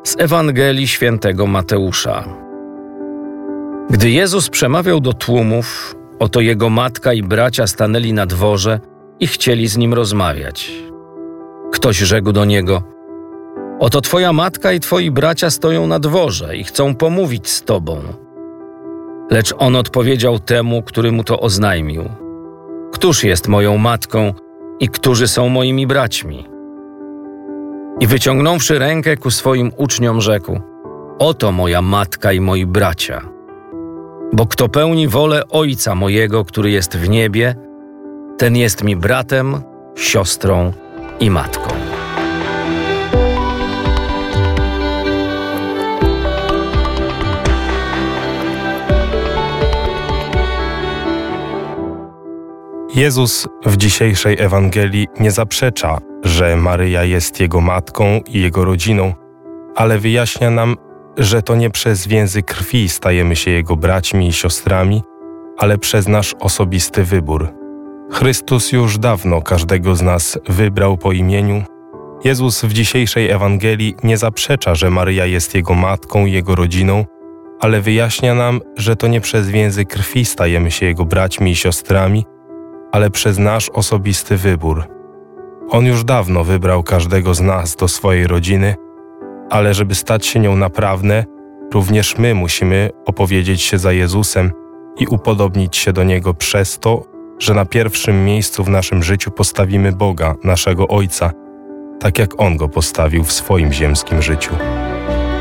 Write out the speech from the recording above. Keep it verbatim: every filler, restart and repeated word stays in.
Z Ewangelii Świętego Mateusza. Gdy Jezus przemawiał do tłumów, oto Jego matka i bracia stanęli na dworze i chcieli z Nim rozmawiać. Ktoś rzekł do Niego: oto Twoja matka i Twoi bracia stoją na dworze i chcą pomówić z Tobą. Lecz On odpowiedział temu, który Mu to oznajmił: któż jest moją matką i którzy są moimi braćmi? I wyciągnąwszy rękę ku swoim uczniom, rzekł: oto moja matka i moi bracia. Bo kto pełni wolę Ojca mojego, który jest w niebie, ten jest mi bratem, siostrą i matką. Jezus w dzisiejszej Ewangelii nie zaprzecza, że Maryja jest Jego matką i Jego rodziną, ale wyjaśnia nam, że to nie przez więzy krwi stajemy się Jego braćmi i siostrami, ale przez nasz osobisty wybór. Chrystus już dawno każdego z nas wybrał po imieniu. Jezus w dzisiejszej Ewangelii nie zaprzecza, że Maryja jest Jego matką i Jego rodziną, ale wyjaśnia nam, że to nie przez więzy krwi stajemy się Jego braćmi i siostrami, ale przez nasz osobisty wybór. On już dawno wybrał każdego z nas do swojej rodziny, ale żeby stać się nią naprawdę, również my musimy opowiedzieć się za Jezusem i upodobnić się do Niego przez to, że na pierwszym miejscu w naszym życiu postawimy Boga, naszego Ojca, tak jak On Go postawił w swoim ziemskim życiu.